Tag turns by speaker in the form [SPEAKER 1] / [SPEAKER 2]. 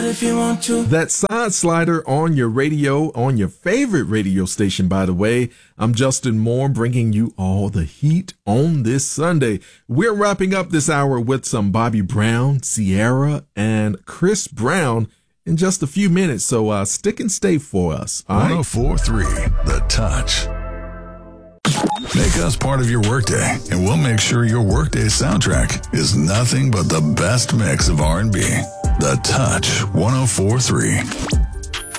[SPEAKER 1] If you want to.
[SPEAKER 2] That Side Slider on your radio, on your favorite radio station, by the way. I'm Justin Moore, bringing you all the heat on this Sunday. We're wrapping up this hour with some Bobby Brown, Ciara, and Chris Brown in just a few minutes. So stick and stay for us.
[SPEAKER 3] 104.3 The Touch. Make us part of your workday, and we'll make sure your workday soundtrack is nothing but the best mix of R&B. The Touch 104.3.